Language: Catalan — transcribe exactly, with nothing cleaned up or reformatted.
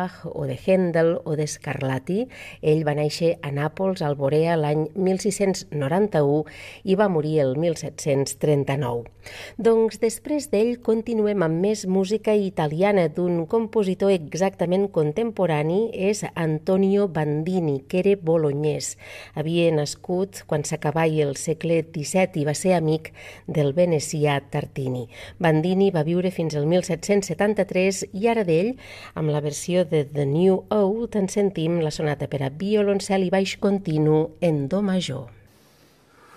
Bach o de Händel o de Scarlatti. Ell va néixer a Nàpols, Alborea, l'any mil sis-cents noranta-u i va morir el mil set-cents trenta-nou. Doncs després d'ell continuem amb més música italiana d'un compositor exactament contemporani, és Antonio Bandini, que era bolognès. Havia nascut quan s'acabava el segle disset i va ser amic del venecià Tartini. Bandini va viure fins al mil set-cents setanta-tres i ara d'ell, amb la versió de The New Oud, en sentim la sonata per a violoncel i baix continu en do major.